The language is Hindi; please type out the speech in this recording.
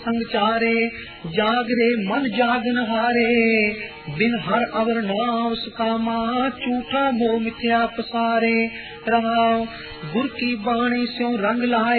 संग चारे, जागरे मन जागन हारे, बिन हर अवर नाम सुकामा, झूठा मोह मिथ्या पसारे। रहाओ गुर की बाणी स्यों रंग लाए,